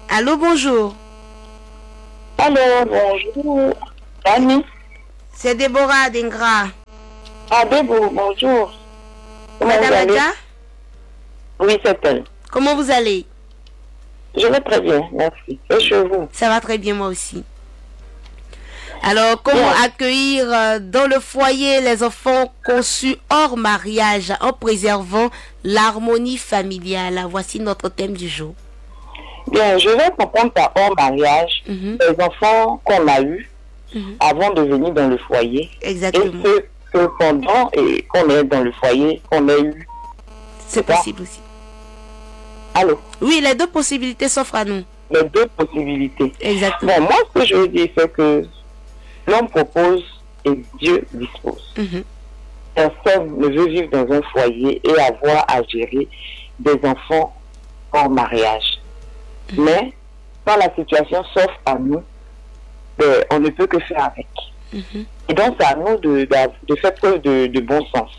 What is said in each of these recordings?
Allô, bonjour. Allô, bonjour. Annie. C'est Déborah Dengra. Ah, Déborah, bonjour. Comment Madame vous allez? Adja, Oui, c'est elle. comment vous allez? Je vais très bien, merci. Et chez vous? Ça va très bien, moi aussi. Alors, comment Bien. accueillir dans le foyer les enfants conçus hors mariage en préservant l'harmonie familiale? Voici notre thème du jour. Bien, je vais comprendre par hors mariage les enfants qu'on a eus avant de venir dans le foyer. Exactement. Et ceux que pendant et qu'on est dans le foyer, qu'on a eu. C'est possible aussi. Allô? Oui, les deux possibilités s'offrent à nous. Les deux possibilités. Exactement. Bon, moi, ce que je veux dire, c'est que l'homme propose et Dieu dispose. Personne ne veut vivre dans un foyer et avoir à gérer des enfants hors mariage. Mais quand la situation s'offre à nous, ben, on ne peut que faire avec. Et donc, c'est à nous de faire preuve de bon sens.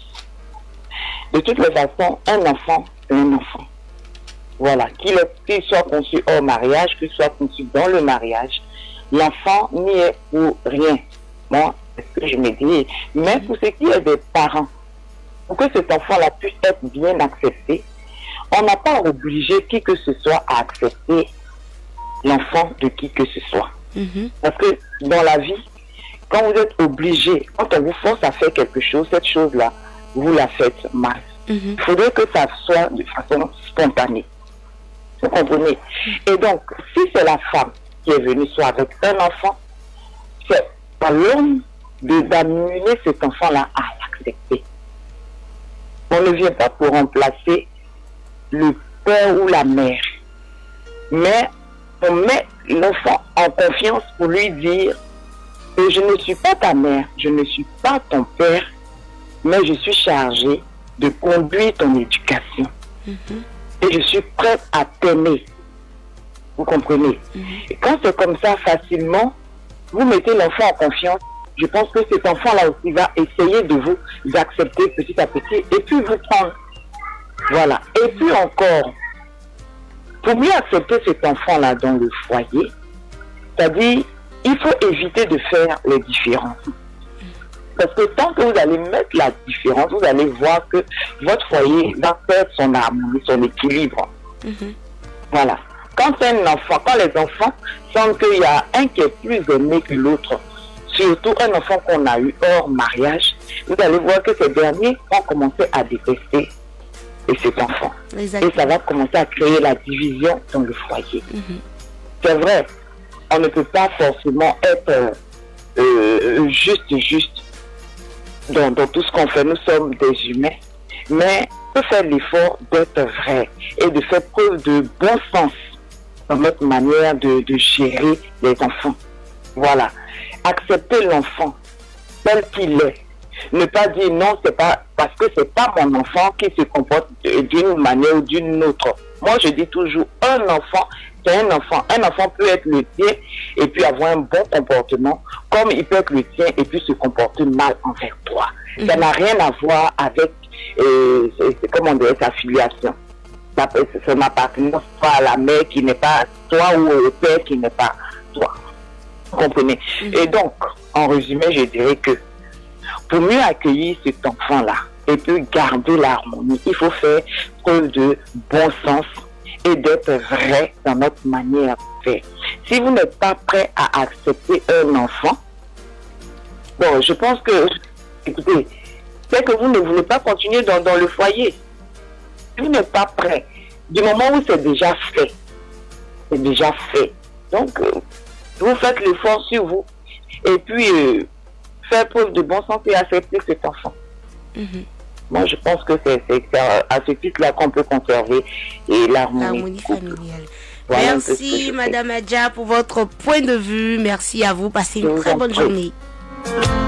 De toutes les façons, un enfant, c'est un enfant. Voilà, qu'il soit conçu hors mariage, qu'il soit conçu dans le mariage, l'enfant n'y est pour rien. Moi, c'est ce que je me dis. Mais pour ce qui est des parents, pour que cet enfant-là puisse être bien accepté, on n'a pas obligé qui que ce soit à accepter l'enfant de qui que ce soit. Parce que dans la vie, quand vous êtes obligé, quand on vous force à faire quelque chose, cette chose-là, vous la faites mal. Il faudrait que ça soit de façon spontanée. Vous comprenez? Et donc, si c'est la femme qui est venue soit avec un enfant, c'est à l'homme d'amener cet enfant-là à l'accepter. On ne vient pas pour remplacer le père ou la mère, mais on met l'enfant en confiance pour lui dire que je ne suis pas ta mère, je ne suis pas ton père, mais je suis chargé de conduire ton éducation. Et je suis prête à t'aimer. Vous comprenez? Et quand c'est comme ça facilement, vous mettez l'enfant en confiance. Je pense que cet enfant-là aussi va essayer de vous accepter petit à petit et puis vous prendre. Voilà. Et puis encore, pour mieux accepter cet enfant-là dans le foyer, c'est-à-dire, il faut éviter de faire les différences. Parce que tant que vous allez mettre la différence, vous allez voir que votre foyer va perdre son harmonie, son équilibre. Voilà. Quand un enfant, quand les enfants sentent qu'il y a un qui est plus aimé que l'autre, surtout un enfant qu'on a eu hors mariage, vous allez voir que ces derniers vont commencer à détester cet enfant. Exactement. Et ça va commencer à créer la division dans le foyer. C'est vrai, on ne peut pas forcément être juste dans tout ce qu'on fait. Nous sommes des humains, mais on peut faire l'effort d'être vrai et de faire preuve de bon sens dans notre manière de gérer les enfants. Voilà. Accepter l'enfant tel qu'il est. Ne pas dire non, c'est pas parce que c'est pas mon enfant qui se comporte d'une manière ou d'une autre. Moi, je dis toujours, un enfant, c'est un enfant. Un enfant peut être le tien et puis avoir un bon comportement, comme il peut être le tien et puis se comporter mal envers toi. Ça n'a rien à voir avec comment dire, sa filiation. Son appartenance soit à la mère qui n'est pas toi ou au père qui n'est pas toi. Vous comprenez? Et donc, en résumé, je dirais que pour mieux accueillir cet enfant-là et puis garder l'harmonie, il faut faire preuve de bon sens et d'être vrai dans notre manière de faire. Si vous n'êtes pas prêt à accepter un enfant, bon, je pense que, écoutez, c'est que vous ne voulez pas continuer dans le foyer. Si vous n'êtes pas prêt, du moment où c'est déjà fait, c'est déjà fait. Donc, vous faites l'effort sur vous et puis faire preuve de bon sens et accepter cet enfant. Moi, je pense que c'est à ce titre-là qu'on peut conserver l'harmonie familiale. Voilà. Merci, Madame Adja, pour votre point de vue. Merci à vous. Passez une très bonne journée.